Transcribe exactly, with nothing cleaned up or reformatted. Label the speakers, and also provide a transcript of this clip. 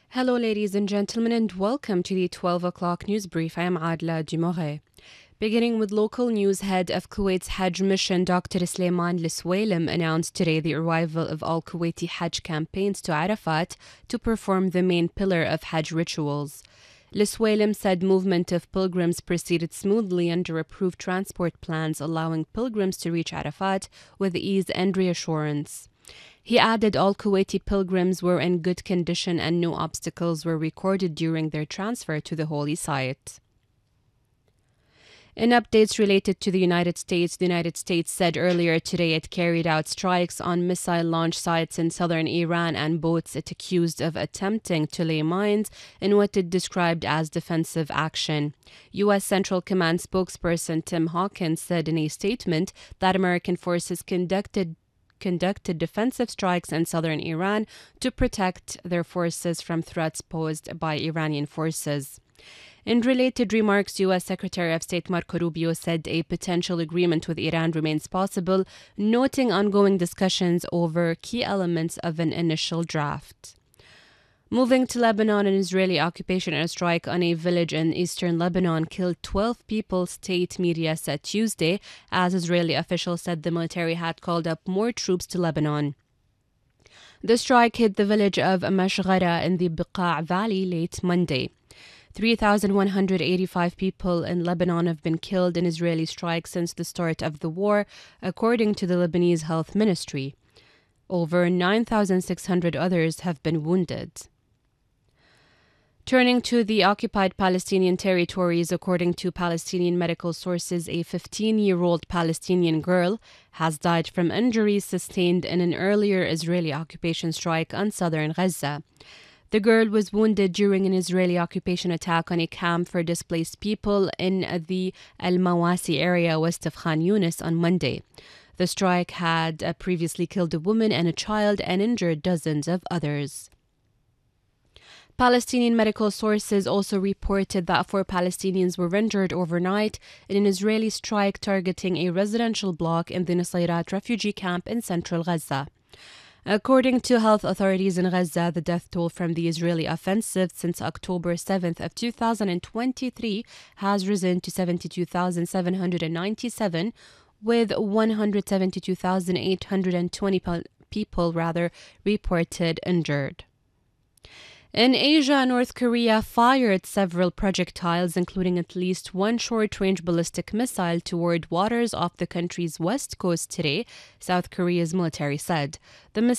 Speaker 1: Hello, ladies and gentlemen, and welcome to the twelve o'clock news brief. I am Adla Dumoret. Beginning with local news, head of Kuwait's Hajj mission, Doctor Sulaiman Al-Suwailem, announced today the arrival of all Kuwaiti Hajj campaigns to Arafat to perform the main pillar of Hajj rituals. Al-Suwailem said movement of pilgrims proceeded smoothly under approved transport plans, allowing pilgrims to reach Arafat with ease and reassurance. He added all Kuwaiti pilgrims were in good condition and no obstacles were recorded during their transfer to the holy site. In updates related to the United States, the United States said earlier today it carried out strikes on missile launch sites in southern Iran and boats it accused of attempting to lay mines in what it described as defensive action. U S Central Command spokesperson Tim Hawkins said in a statement that American forces conducted conducted defensive strikes in southern Iran to protect their forces from threats posed by Iranian forces. In related remarks, U S Secretary of State Marco Rubio said a potential agreement with Iran remains possible, noting ongoing discussions over key elements of an initial draft. Moving to Lebanon, an Israeli occupation airstrike on a village in eastern Lebanon killed twelve people, state media said Tuesday, as Israeli officials said the military had called up more troops to Lebanon. The strike hit the village of Mashghara in the Beqa' Valley late Monday. three thousand one hundred eighty-five people in Lebanon have been killed in Israeli strikes since the start of the war, according to the Lebanese Health Ministry. Over nine thousand six hundred others have been wounded. Turning to the occupied Palestinian territories, according to Palestinian medical sources, a fifteen-year-old Palestinian girl has died from injuries sustained in an earlier Israeli occupation strike on southern Gaza. The girl was wounded during an Israeli occupation attack on a camp for displaced people in the Al Mawasi area west of Khan Yunis on Monday. The strike had previously killed a woman and a child and injured dozens of others. Palestinian medical sources also reported that four Palestinians were injured overnight in an Israeli strike targeting a residential block in the Nusayrat refugee camp in central Gaza. According to health authorities in Gaza, the death toll from the Israeli offensive since October seventh of two thousand twenty-three has risen to seventy-two thousand seven hundred ninety-seven, with one hundred seventy-two thousand eight hundred twenty people rather reported injured. In Asia, North Korea fired several projectiles, including at least one short-range ballistic missile toward waters off the country's west coast today, South Korea's military said. The